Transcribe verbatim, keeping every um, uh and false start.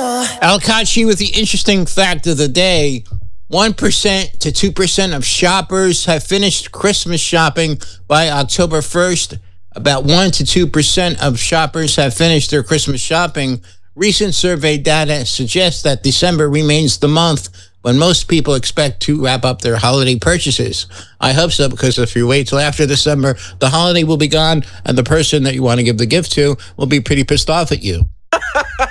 Al Kachi with the interesting fact of the day. one percent to two percent of shoppers have finished Christmas shopping by October first. About one to two percent of shoppers have finished their Christmas shopping. Recent survey data suggests that December remains the month when most people expect to wrap up their holiday purchases. I hope so, because if you wait till after December, the holiday will be gone, and the person that you want to give the gift to will be pretty pissed off at you.